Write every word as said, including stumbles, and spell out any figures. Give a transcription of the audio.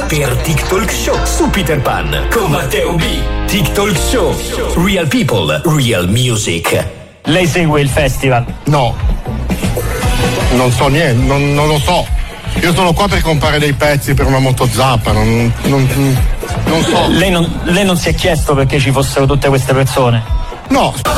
per TikTok Show su Peter Pan con Matteo B. TikTok Show. Real people, real music. Lei segue il festival? No. Non so niente, non, non lo so. Io sono qua per comprare dei pezzi per una motozappa, non, non, non so. Lei non, lei non si è chiesto perché ci fossero tutte queste persone? No.